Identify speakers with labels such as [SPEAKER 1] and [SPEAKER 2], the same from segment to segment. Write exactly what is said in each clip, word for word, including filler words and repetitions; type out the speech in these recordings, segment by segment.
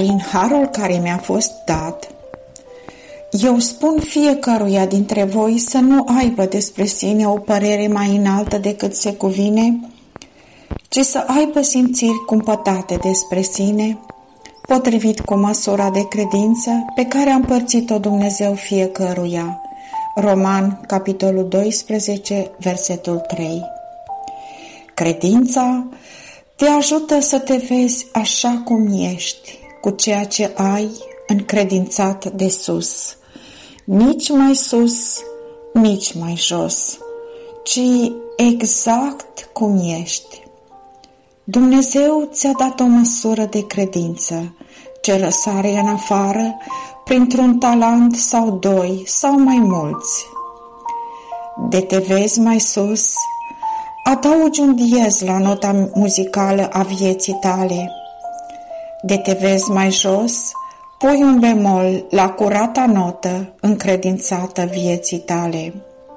[SPEAKER 1] prin harul care mi-a fost dat, eu spun fiecăruia dintre voi să nu aibă despre sine o părere mai înaltă decât se cuvine, ci să aibă simțiri cumpătate despre sine, potrivit cu măsura de credință pe care a împărțit-o Dumnezeu fiecăruia. Roman, capitolul doisprezece, versetul trei. Credința te ajută să te vezi așa cum ești, cu ceea ce ai încredințat de sus, nici mai sus, nici mai jos, ci exact cum ești. Dumnezeu ți-a dat o măsură de credință ce răsare în afară printr-un talent sau doi sau mai mulți. De te vezi mai sus, adaugi un diez la nota muzicală a vieții tale. De te vezi mai jos, pui un bemol la curata notă încredințată vieții tale.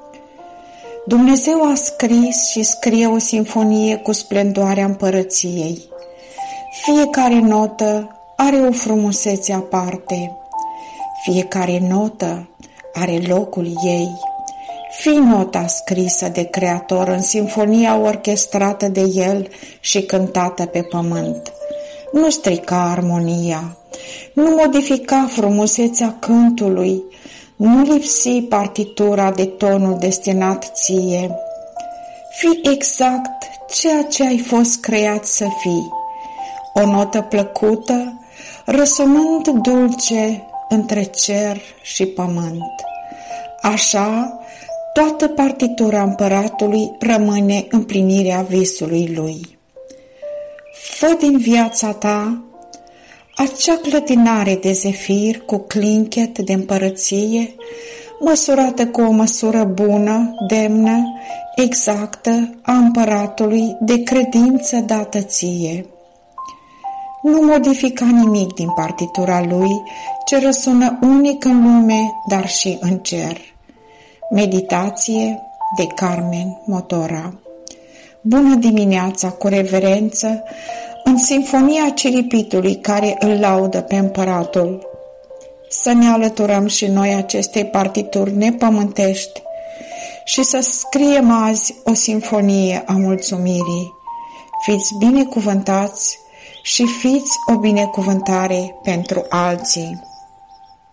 [SPEAKER 1] Dumnezeu a scris și scrie o sinfonie cu splendoarea împărăției. Fiecare notă are o frumusețe aparte. Fiecare notă are locul ei. Fii nota scrisă de Creator în sinfonia orchestrată de El și cântată pe pământ. Nu strica armonia, nu modifica frumusețea cântului, nu lipsi partitura de tonul destinat ție. Fii exact ceea ce ai fost creat să fii, o notă plăcută, răsunând dulce între cer și pământ. Așa, toată partitura împăratului rămâne împlinirea visului lui. Fă din viața ta acea clătinare de zefir cu clinchet de împărăție, măsurată cu o măsură bună, demnă, exactă a împăratului de credință dată ție. Nu modifica nimic din partitura lui, ce răsună unic în lume, dar și în cer. Meditație de Carmen Motora. Bună dimineața cu reverență în sinfonia ciripitului care îl laudă pe împăratul. Să ne alăturăm și noi acestei partituri nepământești și să scriem azi o sinfonie a mulțumirii. Fiți binecuvântați și fiți o binecuvântare pentru alții.